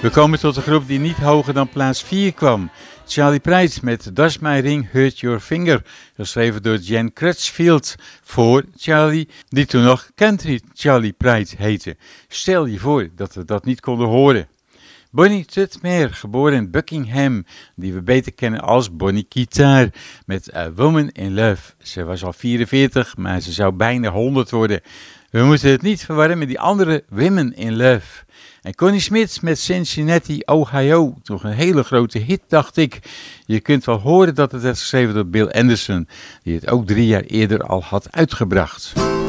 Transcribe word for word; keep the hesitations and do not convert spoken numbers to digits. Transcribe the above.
We komen tot de groep die niet hoger dan plaats vier kwam. Charlie Pride met Does My Ring Hurt Your Finger, geschreven door Jan Crutchfield voor Charlie, die toen nog Country Charlie Pride heette. Stel je voor dat we dat niet konden horen. Bonnie Tudmer, geboren in Buckingham, die we beter kennen als Bonnie Guitar, met A Woman in Love. Ze was al vierenveertig, maar ze zou bijna honderd worden. We moeten het niet verwarren met die andere Women in Love. En Connie Smith met Cincinnati, Ohio, toch een hele grote hit, dacht ik. Je kunt wel horen dat het werd geschreven door Bill Anderson, die het ook drie jaar eerder al had uitgebracht.